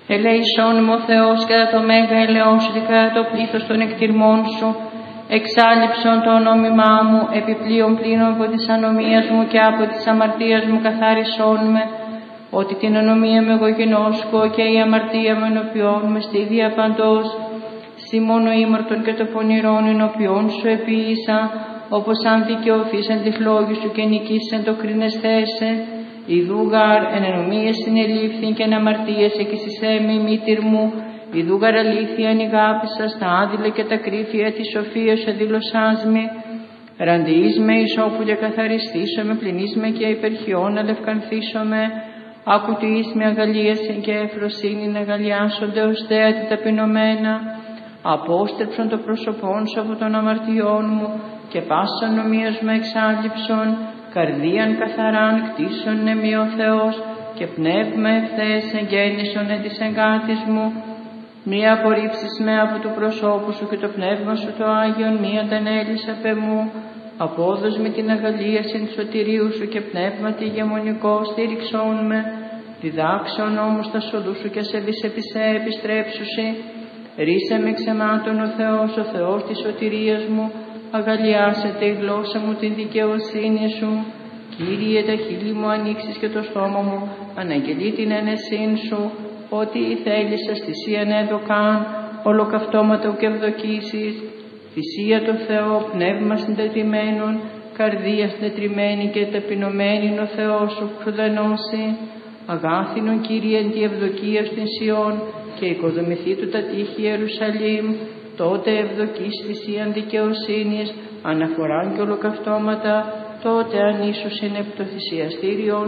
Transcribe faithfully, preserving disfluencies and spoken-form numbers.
Ελέησόν μου ο Θεός κατά το μέγα ελαιόν σου και κατά το πλήθος των εκτιρμών σου. Εξάλληψον το ονόμημά μου, επιπλέον πλήνων από της ανομίας μου και από της αμαρτίας μου καθάρισόν με, ότι την ανομία μου εγώ γενώσκω και η αμαρτία μου ενωπιών με στη ίδια παντός. Σι μόνο ήμαρτον και το πονηρόν ενωπιών σου επίησα, όπως αν δικαιωθείς εν της λόγης σου και νικήσεις το κρινεσθέσε. Ιδούγαρ εν ενομίες συνελήφθην και εν αμαρτίες εκεισισέμι μήτυρ μου. Ιδούγαρ αλήθεια εν ηγάπησα στα άδειλα και τα κρύφια της σοφίας σου εδήλωσάς με. Ραντιείς με εις όπου και καθαριστήσω με, πληνείς με και υπερχιών αλευκανθήσω με. Άκουτιείς με αγαλίασεν και εφροσύνην αγαλιάσονται ως θέατη ταπεινωμένα. Απόστρεψον το πρόσωπόν σου από των αμαρτιών μου και πάσαν νομίας μου εξάλληψον. Καρδίαν καθαράν κτίσον εμεί ο Θεός και πνεύμα ευθές εγγέννησον εν της εγκάτης μου. Μία απορρίψεις με από του προσώπου σου και το πνεύμα σου το Άγιον μη αντανέλεις απ' εμού. Απόδος με την αγαλίαση του σωτηρίου σου και πνεύμα τη ηγεμονικό στήριξόν με. Διδάξον όμως τα σοδού σου και σε δισεπισέ επιστρέψουσι. Ρίσε με ξεμάτων ο Θεός, ο Θεός της σωτηρίας μου. Αγαλιάσετε η γλώσσα μου την δικαιοσύνη σου. Κύριε, τα χείλη μου ανοίξεις και το στόμα μου αναγγελεί την ένεσήν σου. Ότι η θέλησας θυσίαν έδωκαν, ολοκαυτώματα ουκ ευδοκίσεις. Θυσία το Θεό, πνεύμα συντετριμένων, καρδία συντετριμένη και ταπεινωμένη ο Θεός σου προδενώσει. Αγάθινον Κύριε εν τη ευδοκία στην Σιών και οικοδομηθεί του τα τείχη Ιερουσαλήμ. Τότε ευδοκείς θυσίαν δικαιοσύνης, αναφοράν και ολοκαυτώματα, τότε αν ίσως είναι επί το θυσιαστήριον